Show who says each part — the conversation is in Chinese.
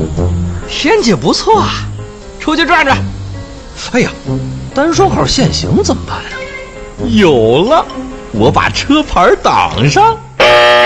Speaker 1: 天气不错啊，出去转转。哎呀，单双号限行怎么办呀？有了，我把车牌挡上。